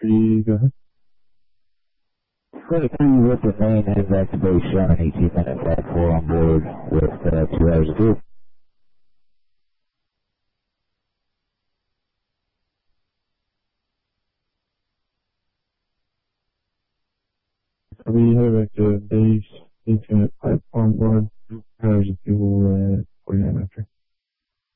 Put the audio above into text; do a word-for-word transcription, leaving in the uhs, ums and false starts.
three, go ahead. Flight three with the main and back to base showing eighteen minute flight four on board with uh, two hours of fuel. We head back to base, eighteen minute flight four on board, two hours of fuel, uh, forty-nine after.